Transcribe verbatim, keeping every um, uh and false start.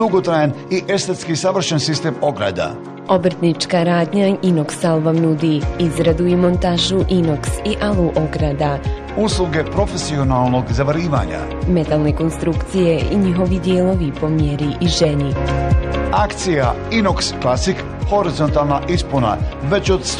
dugotrajan i estetski savršen sistem ograda. Obrtnička radnja Inox vam nudi izradu i montažu inoks i alu ograda, usluge profesionalnog zavarivanja, metalne konstrukcije i njihovi dijelovi po mjeri i ženi. Akcija Inox Classic horizontalna ispona već od